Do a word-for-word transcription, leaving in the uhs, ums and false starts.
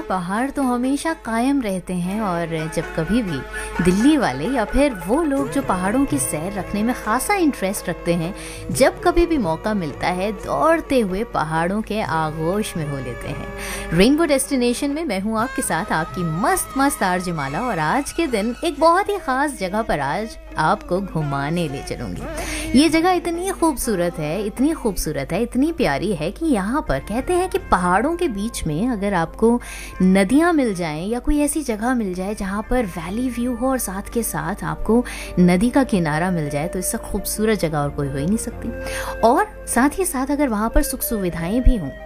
पहाड़ तो हमेशा कायम रहते हैं और जब कभी भी दिल्ली वाले या फिर वो लोग जो पहाड़ों की सैर रखने में खासा इंटरेस्ट रखते हैं, जब कभी भी मौका मिलता है दौड़ते हुए पहाड़ों के आगोश में हो लेते हैं। रेनबो डेस्टिनेशन में मैं हूँ आपके साथ, आपकी मस्त मस्त आरजे माला, और आज के दिन एक बहुत ही खास जगह पर आज आपको घुमाने ले चलूंगी। ये जगह इतनी खूबसूरत है, इतनी खूबसूरत है, इतनी प्यारी है कि यहाँ पर कहते हैं कि पहाड़ों के बीच में अगर आपको नदियाँ मिल जाएं या कोई ऐसी जगह मिल जाए जहाँ पर वैली व्यू हो और साथ के साथ आपको नदी का किनारा मिल जाए, तो इससे खूबसूरत जगह और कोई हो ही नहीं सकती। और साथ ही साथ अगर वहाँ पर सुख सुविधाएं भी हों